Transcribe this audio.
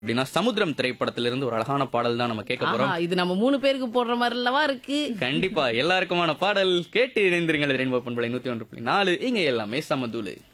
அப்படின்னா சமுத்திரம் திரைப்படத்திலிருந்து ஒரு அழகான பாடல் தான் நம்ம கேட்க போறோம். இது நம்ம 3 பேருக்கு போடுற மாதிரி அல்லவா இருக்கு. கண்டிப்பா எல்லாருக்குமான பாடல் கேட்டு இணைந்திருங்கள். ரெயின்போ பண்பலை 101.4 இங்க எல்லாமே சமதூளு.